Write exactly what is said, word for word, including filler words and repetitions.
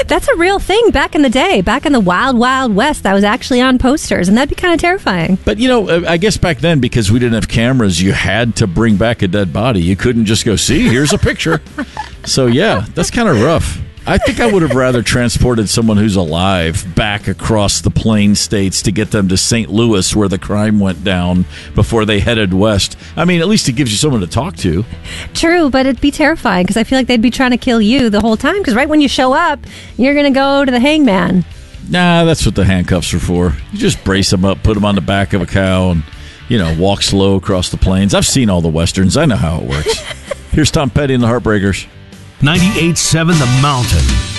That's a real thing back in the day. Back in the wild, wild west, that was actually on posters, and that'd be kind of terrifying. But, you know, I guess back then, because we didn't have cameras, you had to bring back a dead body. You couldn't just go, see, here's a picture. So, yeah, that's kind of rough. I think I would have rather transported someone who's alive back across the plain states to get them to Saint Louis where the crime went down before they headed west. I mean, at least it gives you someone to talk to. True, but it'd be terrifying because I feel like they'd be trying to kill you the whole time because right when you show up, you're going to go to the hangman. Nah, that's what the handcuffs are for. You just brace them up, put them on the back of a cow, and, you know, walk slow across the plains. I've seen all the Westerns. I know how it works. Here's Tom Petty and the Heartbreakers. ninety-eight point seven The Mountain.